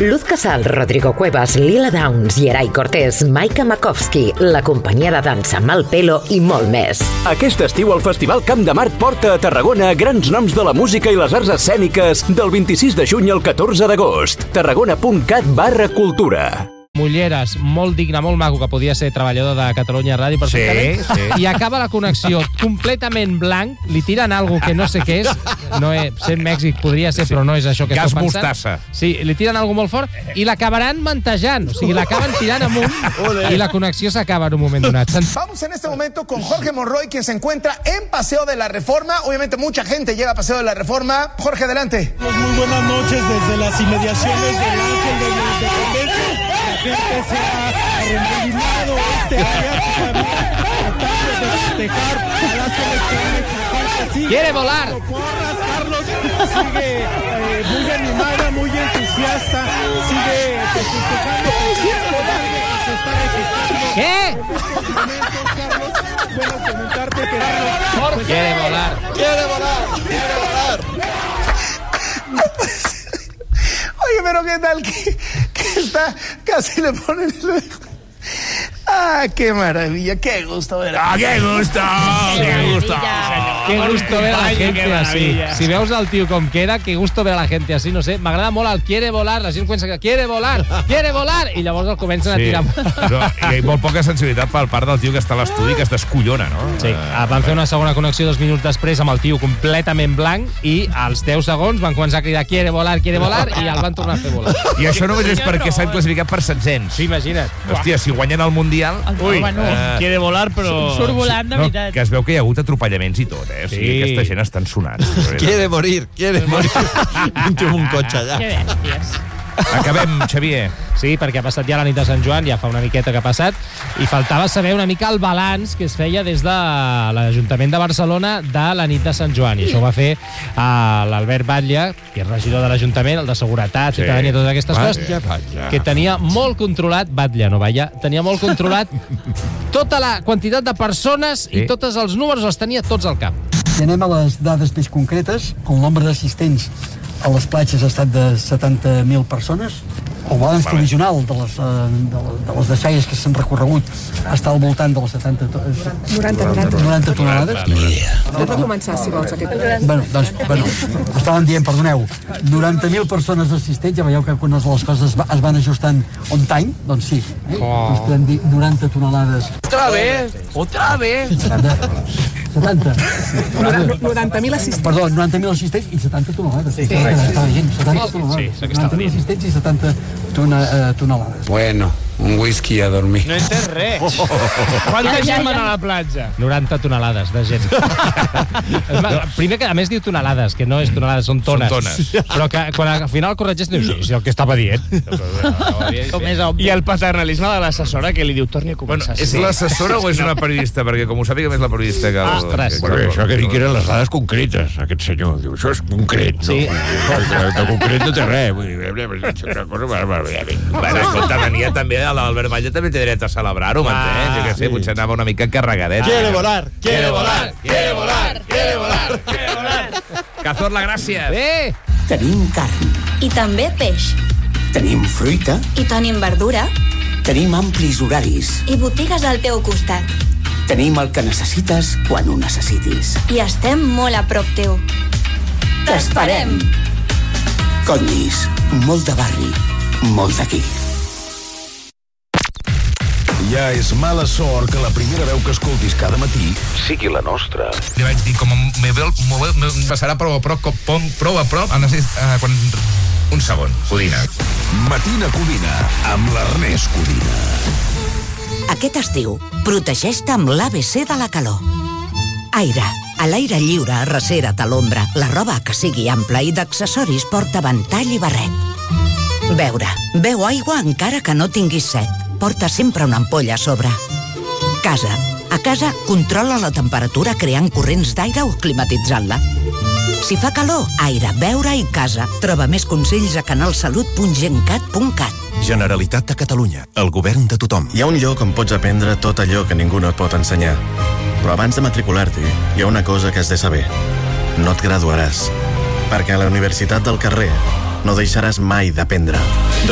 Luz Casal, Rodrigo Cuevas, Lila Downs, Yeray Cortés, Maika Makovsky, la companyia de dansa Malpelo i molt més. Aquest estiu el Festival Camp de Mart porta a Tarragona grans noms de la música i les arts escèniques del 26 de juny al 14 d'agost. tarragona.cat/cultura. Mulleres, molt digne, molt maco, que podia ser treballador de Catalunya Ràdio perfectament. Sí. I acaba la connexió completament blanc, li tiren algo que no sé què és, sent Mèxic podria ser, però no és això que gas estou pensant. mostassa. Sí, li tiren algo molt fort i l'acabaran mantejant, o sigui, l'acaben tirant amunt i la connexió s'acaba en un moment donat. Vamos en este momento con Jorge Monroy, quien se encuentra en Paseo de la Reforma. Obviamente mucha gente llega a Paseo de la Reforma. Jorge, adelante. Muy buenas noches desde las inmediaciones del Ángel de la Independencia. La gente se ha arremolinado este área tratando de festejar Palacio Electoral. ¡Quiere volar! Porras, Carlos sigue muy animada, muy entusiasta, sigue festejando que quiere volar, se está registrando. ¿Qué? Carlos, bueno, comentarte que Carlos ¡Quiere volar! ¡Quiere volar! ¡Quiere volar! Oye, pero ¿qué tal? Que está, casi le ponen el... ¡Ah, qué maravilla! ¡Qué gusto ver! ¡Ah, qué gusto! ¡Qué gusto! Qué gusto ver a la gente así. Si veus el tio com queda, qué gusto ver a la gente así, no sé. M'agrada molt el quiere volar, la gent pensa que quiere volar, i llavors el comencen a tirar. Hi ha molt poca sensibilitat per part del tio que està a l'estudi, que es descollona, no? Sí, van fer una segona connexió 2 minuts després amb el tio completament blanc i als 10 segons van començar a cridar quiere volar, i el van tornar a fer volar. I això només és perquè s'han classificat per setzents. Sí, imagina't. Hòstia, si guanyen el Mundial... Ui, quiere volar, però... Surt volant, de veritat. Que es veu que hi ha hagut atropellaments i tot, eh? O sigui, aquesta gent estan sonats. Quiere morir. Tinc un cotxe allà. Que bèsties. Acabem, Xavier. Sí, perquè ha passat ja la nit de Sant Joan, ja fa una miqueta que ha passat, i faltava saber una mica el balanç que es feia des de l'Ajuntament de Barcelona de la nit de Sant Joan. I això ho va fer l'Albert Batlle, que és regidor de l'Ajuntament, el de Seguretat, ciutadania i totes aquestes coses, que tenia molt controlat, Batlle, no Batlle, tenia molt controlat tota la quantitat de persones i tots els números els tenia tots al cap. Si anem a les dades més concretes, el nombre d'assistents a les platges ha estat de 70.000 persones. El balanç provisional de les deixalles que s'han recorregut està al voltant de les 90 tonelades. Hem de començar, si vols, aquest... Bueno, estàvem dient, perdoneu, 90.000 persones assistents, ja veieu que algunes de les coses es van ajustant on time, doncs sí. Doncs podem dir 90 tonelades. Otra vez. 70. 90.000 assistents. Perdó, 90.000 assistents i 70 tonelades. Sí. 70 tonelades. 90.000 assistents i 70 tonelades. Bueno, un whisky a dormir. No he entès res. Quanta gent van a la platja? 90 tonelades de gent. Primer que a més diu tonelades, que no és tonelades, són tones. Però que quan al final corregeix diu, sí, el que estava dient. I el paternalisme de l'assessora que li diu torni a començar. És l'assessora o és una periodista? Perquè com ho sàpiga més la periodista que... Això que dic eren les dades concretes, aquest senyor. Diu, això és concret, no? Sí. De concret no té res. Bueno, escolta, venia també l'Albert Batlle també té dret a celebrar-ho, m'entens? Jo què sé, potser anava una mica carregadet. Quiere volar. Cazorla, gràcies. Bé! Tenim carn. I també peix. Tenim fruita. I tenim verdura. Tenim amplis horaris. I botigues al teu costat. Tenim el que necessites quan ho necessitis. I estem molt a prop teu. T'esperem. Conyis, molt de barri, molt d'aquí. Ja és mala sort que la primera veu que escoltis cada matí sigui la nostra. Li vaig dir, com me passarà prou a prop, quan... Un segon, Codina. Matina Codina, amb l'Ernest Codina. Aquest estiu, protegeix-te amb l'ABC de la calor. Aire. A l'aire lliure, arrecera't a l'ombra. La roba que sigui ampla i d'accessoris porta ventall i barret. Beure. Beu aigua encara que no tinguis set. Porta sempre una ampolla a sobre. Casa. A casa, controla la temperatura creant corrents d'aire o climatitzant-la. Si fa calor, aire, beure i casa. Troba més consells a canalsalut.gencat.cat. Generalitat de Catalunya, el govern de tothom. Hi ha un lloc on pots aprendre tot allò que ningú no et pot ensenyar. Però abans de matricular-t'hi, hi ha una cosa que has de saber. No et graduaràs. Perquè a la Universitat del Carrer no deixaràs mai d'aprendre.